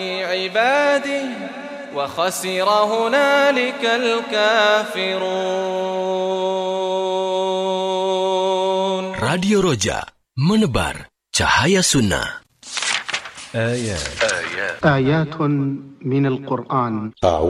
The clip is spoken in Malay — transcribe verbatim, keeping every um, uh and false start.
عباده وخسر هنالك الكافرون. Radio Roja, menebar cahaya sunnah. آيات آيات من القرآن.